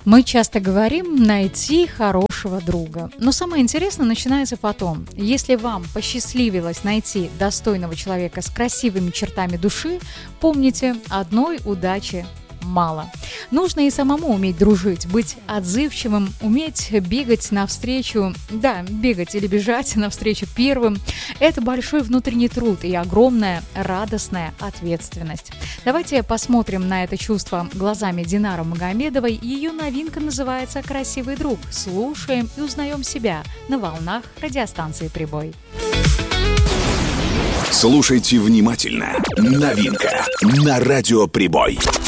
Мы часто говорим «найти хорошего друга», но самое интересное начинается потом. Если вам посчастливилось найти достойного человека с красивыми чертами души, помните, одной удачи мало. Нужно и самому уметь дружить, быть отзывчивым, уметь бегать навстречу, бегать или бежать навстречу первым. Это большой внутренний труд и огромная радостная ответственность. Давайте посмотрим на это чувство глазами Динары Магомедовой. Ее новинка называется «Красивый друг». Слушаем и узнаем себя на волнах радиостанции «Прибой». Слушайте внимательно. Новинка на радио «Прибой».